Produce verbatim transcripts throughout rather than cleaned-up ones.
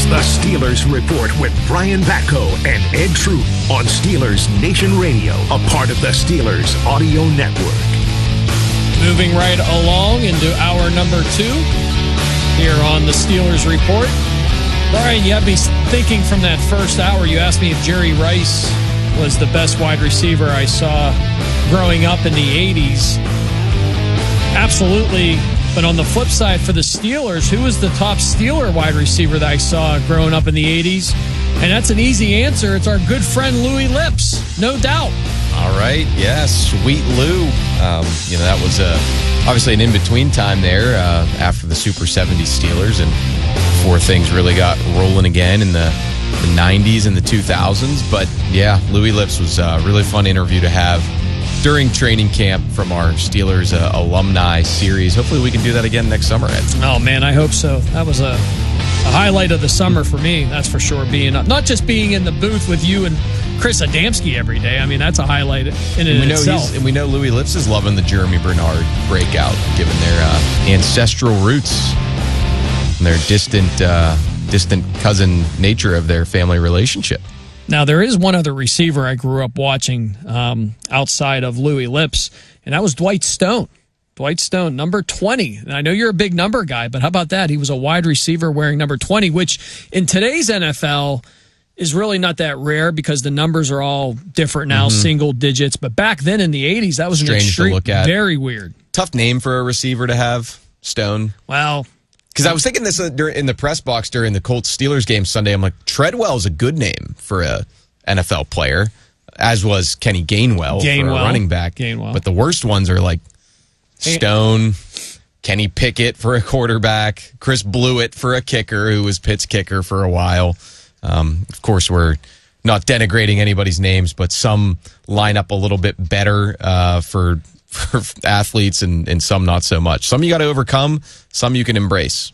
the Steelers Report with Brian Batko and Ed Troop on Steelers Nation Radio, a part of the Steelers Audio Network. Moving right along into hour number two here on the Steelers Report. Brian, you had me thinking from that first hour. You asked me if Jerry Rice was the best wide receiver I saw growing up in the eighties. Absolutely. But on the flip side, for the Steelers, who was the top Steeler wide receiver that I saw growing up in the eighties? And that's an easy answer. It's our good friend Louis Lipps, no doubt. All right, yeah, sweet Lou. Um, you know, that was uh, obviously an in-between time there uh, after the Super seventies Steelers and before things really got rolling again in the, the nineties and the two thousands. But, yeah, Louis Lipps was a really fun interview to have during training camp from our Steelers uh, alumni series. Hopefully we can do that again next summer, Ed. Oh, man, I hope so. That was a, a highlight of the summer for me, that's for sure. Being not just being in the booth with you and Chris Adamski every day. I mean, that's a highlight in and we know itself. He's, and we know Louis Lipps is loving the Jeremy Bernard breakout, given their uh, ancestral roots and their distant, uh, distant cousin nature of their family relationship. Now, there is one other receiver I grew up watching um, outside of Louis Lipps, and that was Dwight Stone. Dwight Stone, number twenty. And I know you're a big number guy, but how about that? He was a wide receiver wearing number twenty, which in today's N F L is really not that rare because the numbers are all different now, mm-hmm. single digits. But back then in the eighties, that was an strange extreme, to look at. Very weird. Tough name for a receiver to have, Stone. Well, because I was thinking this in the press box during the Colts-Steelers game Sunday. I'm like, Treadwell's a good name for a N F L player, as was Kenny Gainwell, Gainwell for a running back. Gainwell. But the worst ones are like Stone, Kenny Pickett for a quarterback, Chris Blewett for a kicker who was Pitt's kicker for a while. Um, of course, we're not denigrating anybody's names, but some line up a little bit better uh, for for athletes and, and some not so much. Some you got to overcome, some you can embrace.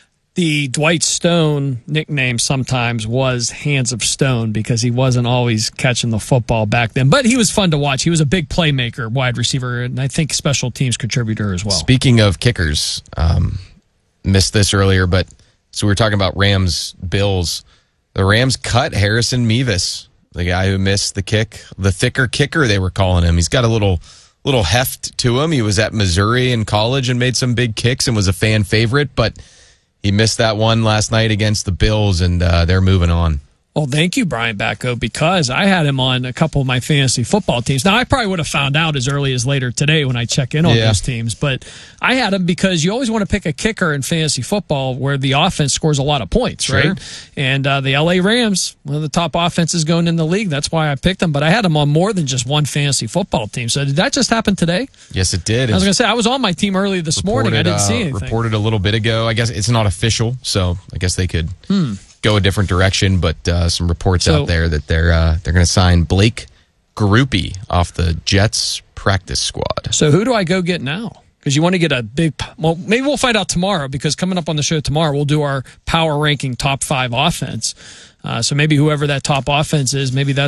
The Dwight Stone nickname sometimes was Hands of Stone because he wasn't always catching the football back then. But he was fun to watch. He was a big playmaker, wide receiver, and I think special teams contributor as well. Speaking of kickers, um, missed this earlier, but so we were talking about Rams-Bills. The Rams cut Harrison Mevis, the guy who missed the kick, the thicker kicker they were calling him. He's got a little little heft to him. He was at Missouri in college and made some big kicks and was a fan favorite, but he missed that one last night against the Bills, and uh, they're moving on. Well, thank you, Brian Batko, because I had him on a couple of my fantasy football teams. Now, I probably would have found out as early as later today when I check in on yeah. those teams, but I had him because you always want to pick a kicker in fantasy football where the offense scores a lot of points, sure. right? And uh, the L A Rams, one of the top offenses going in the league, that's why I picked them, but I had them on more than just one fantasy football team. So did that just happen today? Yes, it did. I was going to say, I was on my team early this reported, morning. I didn't uh, see anything. Reported a little bit ago. I guess it's not official, so I guess they could... Hmm. go a different direction, but uh, some reports so, out there that they're uh, they're going to sign Blake Grupe off the Jets practice squad. So who do I go get now? Because you want to get a big... Well, maybe we'll find out tomorrow, because coming up on the show tomorrow, we'll do our power ranking top five offense. Uh, so maybe whoever that top offense is, maybe that's